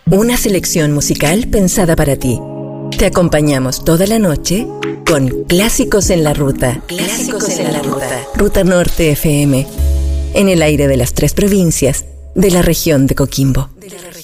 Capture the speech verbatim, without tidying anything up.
Una selección musical pensada para ti. Te acompañamos toda la noche con Clásicos en la Ruta. Clásicos en la Ruta. Ruta Norte F M. En el aire de las tres provincias de la región de Coquimbo. De la